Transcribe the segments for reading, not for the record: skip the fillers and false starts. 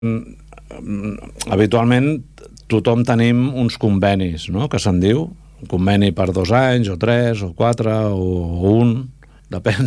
habitualment tothom tenim uns convenis, no?, que se'n diu, un conveni per 2 anys, o 3, o 4, o 1, depèn.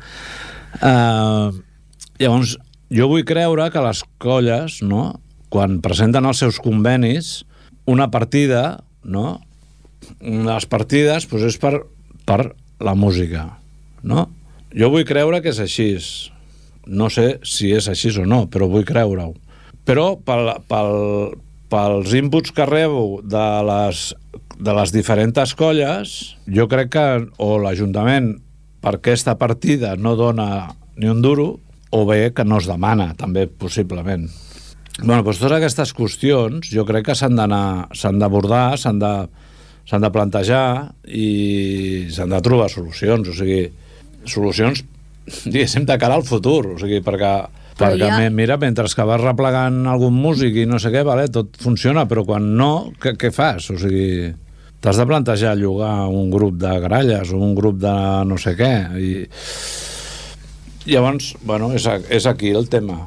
Llavors, jo vull creure que les colles, no?, quan presenten els seus convenis, una partida, no?, una de les partides doncs és per la música, no? Jo vull creure que és així. No sé si és així o no, però vull creure-ho. Però pels inputs que rebo de les diferents colles, jo crec que o l'Ajuntament per aquesta partida no dona ni un duro, o bé que no es demana, també, possiblement. Bueno, doncs totes aquestes qüestions jo crec que s'han d'abordar, s'han de plantejar i s'han de trobar solucions, o sigui, solucions, diguéssim, de cara al futur, o sigui, perquè mira, mentre que vas replegant algun músic i no sé què, vale, tot funciona, però quan no, què fas? O sigui, t'has de plantejar llogar un grup de gralles o un grup de no sé què, i llavors, bueno, és aquí el tema.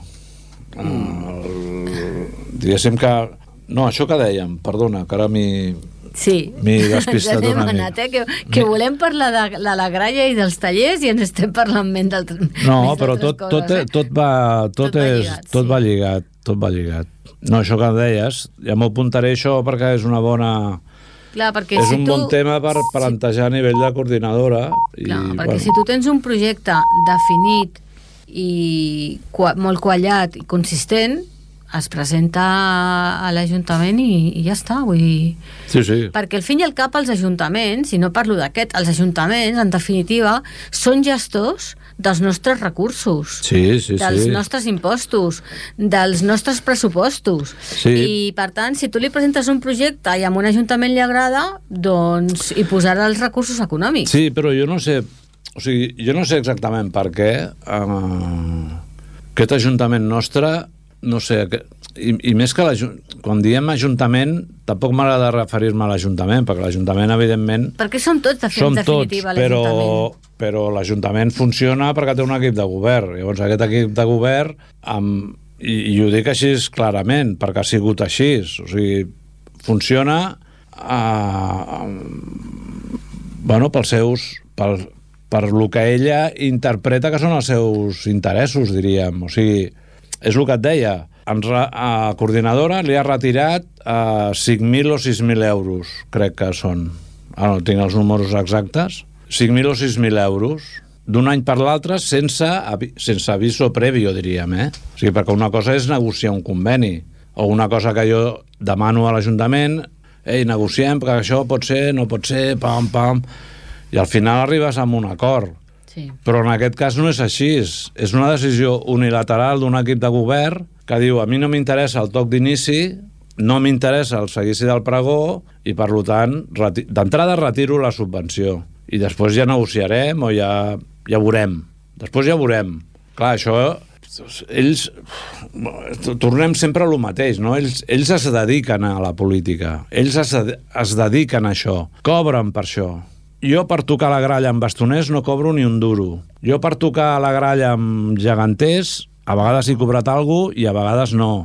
Diguéssim que... No, això que dèiem, perdona, que ara m'hi despistat una mica. Que volem parlar de la gralla i dels tallers i ens estem parlant més d'altres coses. No, però tot va lligat. No, això que deies, ja m'ho apuntaré això perquè és una bona... Clar, perquè és un bon tema per plantejar a nivell de coordinadora. Clar, perquè si tu tens un projecte definit i molt quallat i consistent, es presenta a l'Ajuntament i ja està, vull dir... Sí. Perquè al fin i al cap els ajuntaments, i no parlo d'aquest, els ajuntaments, en definitiva, són gestors dels nostres recursos, dels nostres impostos, dels nostres pressupostos. Sí. I, per tant, si tu li presentes un projecte i a un ajuntament li agrada, doncs hi posarà els recursos econòmics. Sí, però jo no sé... O sigui, jo no sé exactament per què aquest ajuntament nostre... No sé, i més que quan diem ajuntament, tampoc m'agrada referir-me a l'Ajuntament, perquè l'Ajuntament, evidentment... Perquè som tots, definitiva, l'Ajuntament. Però l'Ajuntament funciona perquè té un equip de govern. Llavors, aquest equip de govern, i ho dic així clarament, perquè ha sigut així, o sigui, funciona pels seus... per lo que ella interpreta que són els seus interessos, diríem. O sigui, és el que et deia, a coordinadora li ha retirat 5.000 o 6.000 euros, crec que són. Ara no tinc els números exactes. 5.000 o 6.000 euros d'un any per l'altre sense aviso previ, diríem, O sigui, perquè una cosa és negociar un conveni, o una cosa que jo demano a l'Ajuntament, negociem, perquè això pot ser, no pot ser, pam, i al final arribes a un acord. Sí. Però en aquest cas no és així, és una decisió unilateral d'un equip de govern que diu, a mi no m'interessa el toc d'inici, no m'interessa el seguici del pregó i, per tant, d'entrada retiro la subvenció i després ja negociarem o ja veurem. Després ja veurem. Clar, això... Ells... Tornem sempre a lo mateix, no? Ells es dediquen a la política. Ells es dediquen a això. Cobren per això. Jo per tocar la gralla amb bastoners no cobro ni un duro. Jo per tocar la gralla amb geganters a vegades he cobrat alguna cosa i a vegades no.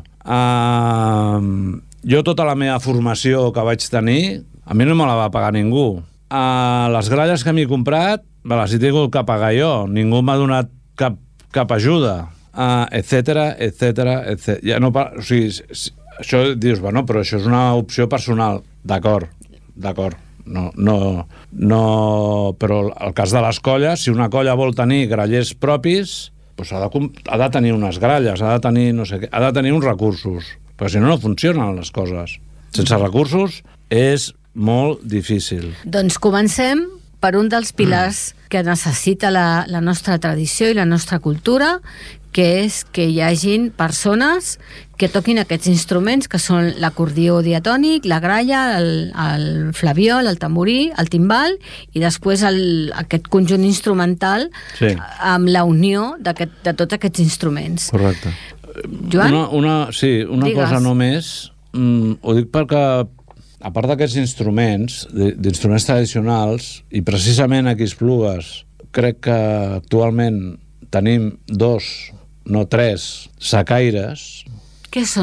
Jo tota la meva formació que vaig tenir, a mi no me la va pagar ningú. Les gralles que m'he comprat me les he tingut que pagar jo. Ningú m'ha donat cap ajuda, etcètera. Ja no, o sigui, això dius, bueno, però això és una opció personal. D'acord. No, però el cas de les colles, si una colla vol tenir grallers propis, doncs ha de tenir unes gralles, ha de tenir no sé què, ha de tenir uns recursos, perquè si no funcionen les coses. Sense recursos és molt difícil. Doncs comencem per un dels pilars que necessita la nostra tradició i la nostra cultura, que és que hi hagin persones que toquin aquests instruments, que són l'acordió diatònic, la gralla, el flabiol, el tamborí, el timbal, i després aquest conjunt instrumental, sí, amb la unió de tots aquests instruments. Correcte. Joan? Una cosa només, ho dic perquè, a part d'aquests instruments, d'instruments tradicionals, i precisament aquí a Esplugues, crec que actualment tenim 2, no 3, sacaires, Què són